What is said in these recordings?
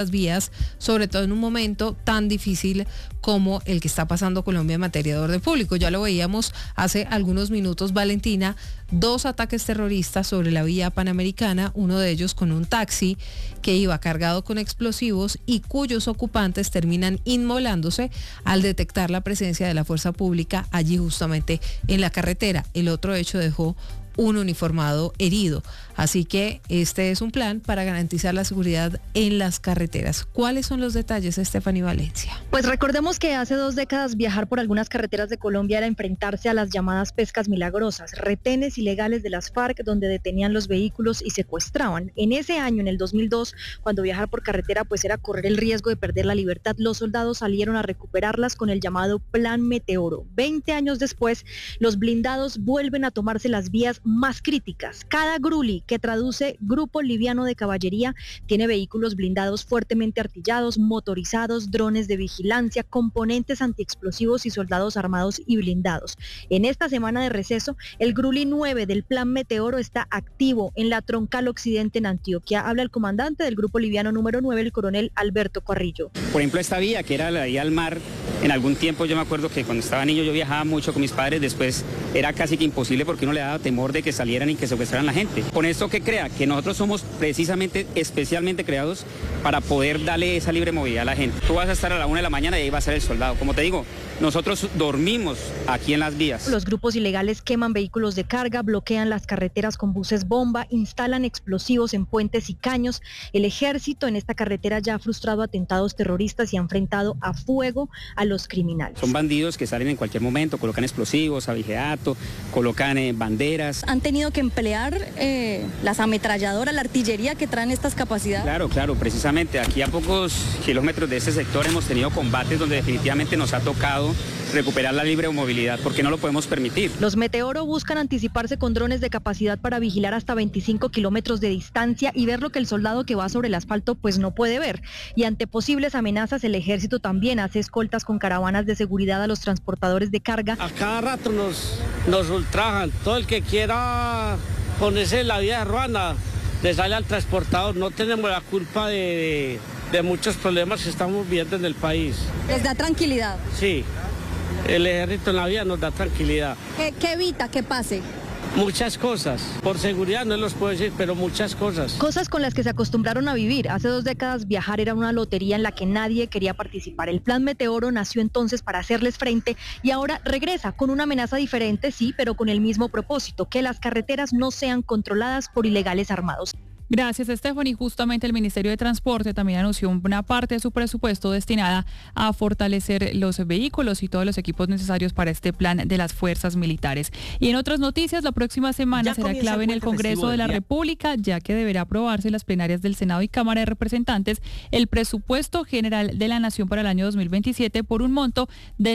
vías, sobre todo en un momento tan difícil como el que está pasando Colombia en materia de orden público. Ya lo veíamos hace algunos minutos, Valentina, 2 ataques terroristas sobre la vía panamericana, uno de ellos con un taxi que iba cargado con explosivos y cuyos ocupantes terminan inmolándose al detectar la presencia de la fuerza pública allí justamente en la carretera. El otro hecho dejó un uniformado herido. Así que este es un plan para garantizar la seguridad en las carreteras. ¿Cuáles son los detalles, Estefanía Valencia? Pues recordemos que hace 2 décadas viajar por algunas carreteras de Colombia era enfrentarse a las llamadas pescas milagrosas, retenes ilegales de las FARC donde detenían los vehículos y secuestraban. En ese año, en el 2002, cuando viajar por carretera pues era correr el riesgo de perder la libertad, los soldados salieron a recuperarlas con el llamado Plan Meteoro. 20 años después, los blindados vuelven a tomarse las vías más críticas. Cada Gruli, que traduce Grupo Liviano de Caballería, tiene vehículos blindados fuertemente artillados, motorizados, drones de vigilancia, componentes antiexplosivos y soldados armados y blindados. En esta semana de receso, el Gruli 9 del Plan Meteoro está activo en la Troncal Occidente en Antioquia. Habla el comandante del Grupo Liviano número 9, el coronel Alberto Carrillo. Por ejemplo, esta vía, que era la vía al mar, en algún tiempo yo me acuerdo que cuando estaba niño yo viajaba mucho con mis padres, después era casi que imposible porque uno le daba temor de que salieran y que secuestraran a la gente. Con esto que crea que nosotros somos precisamente, especialmente creados para poder darle esa libre movilidad a la gente. Tú vas a estar a la 1 de la mañana y ahí va a ser el soldado. Como te digo, nosotros dormimos aquí en las vías. Los grupos ilegales queman vehículos de carga, bloquean las carreteras con buses bomba, instalan explosivos en puentes y caños. El ejército en esta carretera ya ha frustrado atentados terroristas y ha enfrentado a fuego a los criminales. Son bandidos que salen en cualquier momento, colocan explosivos, abigeato, colocan banderas. ¿Han tenido que emplear las ametralladoras, la artillería que traen estas capacidades? Claro, precisamente aquí a pocos kilómetros de este sector hemos tenido combates donde definitivamente nos ha tocado recuperar la libre movilidad porque no lo podemos permitir. Los Meteoro buscan anticiparse con drones de capacidad para vigilar hasta 25 kilómetros de distancia y ver lo que el soldado que va sobre el asfalto pues no puede ver. Y ante posibles amenazas, el ejército también hace escoltas con caravanas de seguridad a los transportadores de carga. A cada rato nos ultrajan. Todo el que quiera ponerse en la vía de ruana le sale al transportador. No tenemos la culpa de muchos problemas que estamos viendo en el país. ¿Les da tranquilidad? Sí, el ejército en la vía nos da tranquilidad. ¿Qué evita que pase? Muchas cosas. Por seguridad no los puedo decir, pero muchas cosas. Cosas con las que se acostumbraron a vivir. Hace 2 décadas viajar era una lotería en la que nadie quería participar. El Plan Meteoro nació entonces para hacerles frente y ahora regresa con una amenaza diferente, sí, pero con el mismo propósito, que las carreteras no sean controladas por ilegales armados. Gracias, Stephanie. Justamente el Ministerio de Transporte también anunció una parte de su presupuesto destinada a fortalecer los vehículos y todos los equipos necesarios para este plan de las fuerzas militares. Y en otras noticias, la próxima semana será clave en el Congreso de la República, ya que deberá aprobarse en las plenarias del Senado y Cámara de Representantes el presupuesto general de la Nación para el año 2027 por un monto de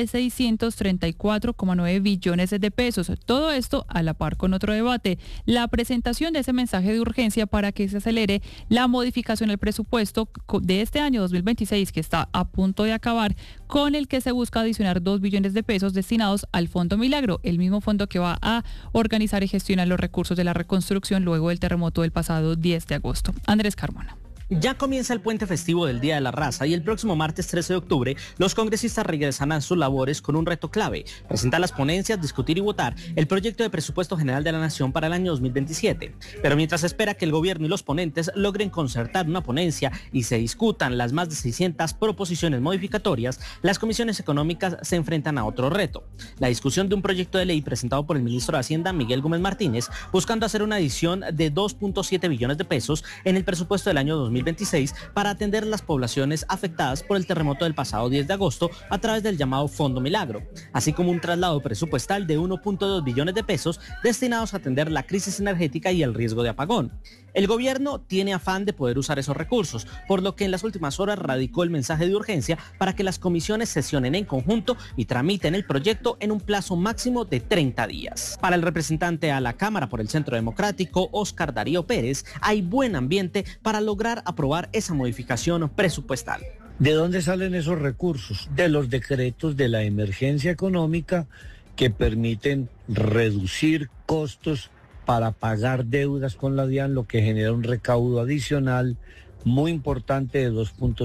634,9 billones de pesos. Todo esto a la par con otro debate, la presentación de ese mensaje de urgencia para que se acelere la modificación del presupuesto de este año 2026 que está a punto de acabar, con el que se busca adicionar 2 billones de pesos destinados al Fondo Milagro, el mismo fondo que va a organizar y gestionar los recursos de la reconstrucción luego del terremoto del pasado 10 de agosto. Andrés Carmona. Ya comienza el puente festivo del Día de la Raza y el próximo martes 13 de octubre los congresistas regresarán a sus labores con un reto clave: presentar las ponencias, discutir y votar el proyecto de presupuesto general de la Nación para el año 2027. Pero mientras se espera que el gobierno y los ponentes logren concertar una ponencia y se discutan las más de 600 proposiciones modificatorias, las comisiones económicas se enfrentan a otro reto: la discusión de un proyecto de ley presentado por el ministro de Hacienda, Miguel Gómez Martínez, buscando hacer una adición de 2.7 billones de pesos en el presupuesto del año 2026 para atender las poblaciones afectadas por el terremoto del pasado 10 de agosto a través del llamado Fondo Milagro, así como un traslado presupuestal de 1.2 billones de pesos destinados a atender la crisis energética y el riesgo de apagón. El gobierno tiene afán de poder usar esos recursos, por lo que en las últimas horas radicó el mensaje de urgencia para que las comisiones sesionen en conjunto y tramiten el proyecto en un plazo máximo de 30 días. Para el representante a la Cámara por el Centro Democrático, Óscar Darío Pérez, hay buen ambiente para lograr aprobar esa modificación presupuestal. ¿De dónde salen esos recursos? De los decretos de la emergencia económica que permiten reducir costos para pagar deudas con la DIAN, lo que genera un recaudo adicional muy importante de 2.5